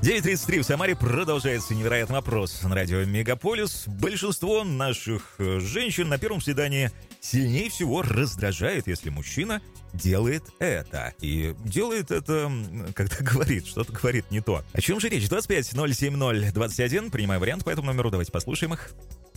9:33 в Самаре. Продолжается невероятный вопрос на радио Мегаполис. Большинство наших женщин на первом свидании сильнее всего раздражает, если мужчина делает это. И делает это, когда говорит, что-то говорит не то. О чем же речь? 25-070-21. Принимаю вариант по этому номеру. Давайте послушаем их.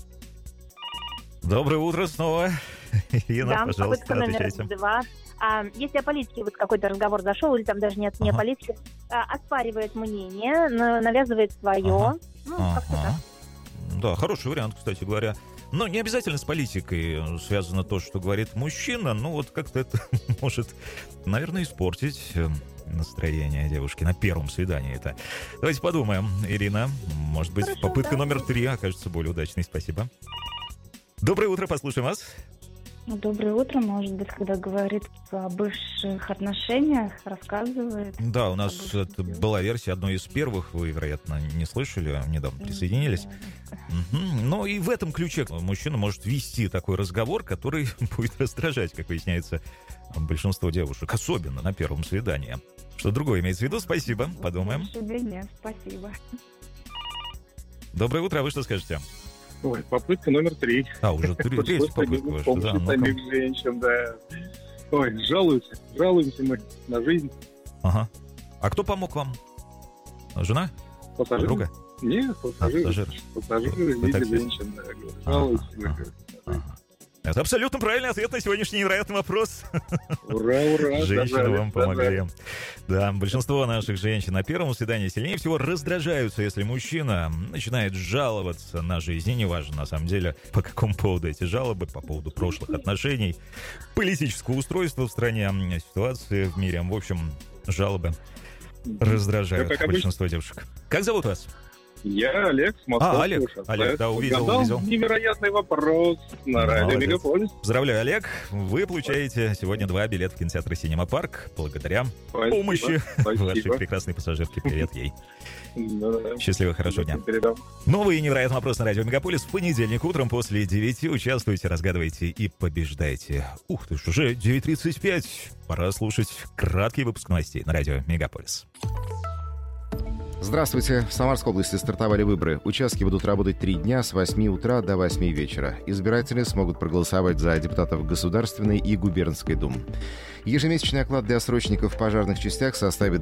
Доброе утро снова. Ирина, пожалуйста, отвечайте. Номер 2. Если о политике вот какой-то разговор зашел, или там даже не о политике, оспаривает мнение, навязывает свое. Как-то так. Да, хороший вариант, кстати говоря. Но не обязательно с политикой связано то, что говорит мужчина. Ну, вот как-то это может, наверное, испортить настроение девушки на первом свидании. Это. Давайте подумаем, Ирина. Может быть, хорошо, попытка номер 3 окажется более удачной. Спасибо. Доброе утро, послушаем вас. Доброе утро, может быть, когда говорит о бывших отношениях, рассказывает. Да, у нас это была версия одной из первых, вы, вероятно, не слышали, недавно присоединились. Но и в этом ключе мужчина может вести такой разговор, который будет раздражать, как выясняется, большинство девушек, особенно на первом свидании. Что другое имеется в виду? Спасибо, подумаем. Спасибо. Доброе утро, а вы что скажете? Ой, попытка номер 3. Уже третья попытка ваша, да? Самих женщин, да. Ой, жалуемся мы на жизнь. Ага. А кто помог вам? Жена? Пассажир? Подруга? Нет, пассажир. Пассажиры в виде женщин, да. Жалуемся. Это абсолютно правильный ответ на сегодняшний невероятный вопрос. Ура! Женщины вам помогли. Да, большинство наших женщин на первом свидании сильнее всего раздражаются, если мужчина начинает жаловаться на жизнь. И неважно, на самом деле, по какому поводу эти жалобы, по поводу прошлых отношений, политического устройства в стране, ситуации в мире. В общем, жалобы раздражают большинство девушек. Как зовут вас? Я Олег, с Москвы. Олег, да, увидел. Невероятный вопрос на радио Мегаполис. Поздравляю, Олег. Вы получаете сегодня 2 билета в кинотеатр «Синема Парк» благодаря помощи вашей прекрасной пассажирки. Привет ей. Счастливо, хорошего дня. Новый невероятный вопрос на радио Мегаполис в понедельник утром после 9. Участвуйте, разгадывайте и побеждайте. Ух ты ж, уже 9:35. Пора слушать краткий выпуск новостей на радио Мегаполис. Здравствуйте. В Самарской области стартовали выборы. Участки будут работать 3 дня с 8 утра до 8 вечера. Избиратели смогут проголосовать за депутатов Государственной и Губернской дум. Ежемесячный оклад для срочников в пожарных частях составит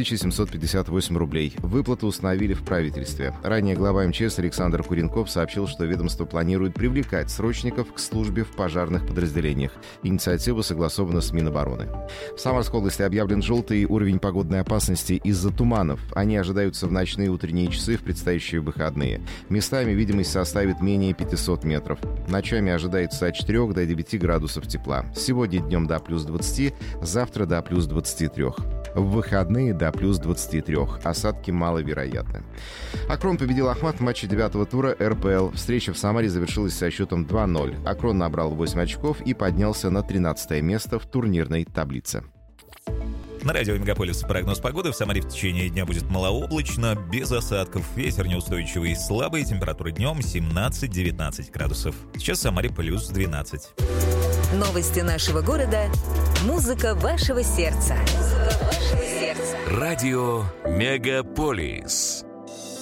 2758 рублей. Выплату установили в правительстве. Ранее глава МЧС Александр Куренков сообщил, что ведомство планирует привлекать срочников к службе в пожарных подразделениях. Инициатива согласована с Минобороны. В Самарской области объявлен желтый уровень погодной опасности из-за туманов. Они ожидаются в ночные и утренние часы в предстоящие выходные. Местами видимость составит менее 500 метров. Ночами ожидается от 4 до 9 градусов тепла. Сегодня днем до плюс 20, завтра до плюс 23. В выходные до плюс 23. Осадки маловероятны. Акрон победил Ахмат в матче 9-го тура РПЛ. Встреча в Самаре завершилась со счетом 2-0. Акрон набрал 8 очков и поднялся на 13 место в турнирной таблице. На радио Мегаполис прогноз погоды. В Самаре в течение дня будет малооблачно, без осадков. Ветер неустойчивый, слабый. Температура днем 17-19 градусов. Сейчас в Самаре плюс 12. Новости нашего города. Музыка вашего сердца. Радио Мегаполис.